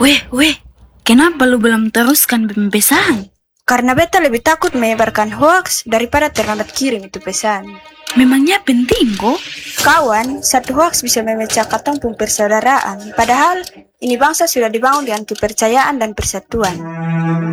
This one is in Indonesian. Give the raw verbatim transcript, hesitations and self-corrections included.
Weh, weh, kenapa lu belum teruskan pesan? Karena beta lebih takut menyebarkan hoaks daripada terlambat kirim itu pesan. Memangnya penting kok? Kawan, satu hoaks bisa memecah katong pun persaudaraan. Padahal, ini bangsa sudah dibangun dengan kepercayaan dan persatuan.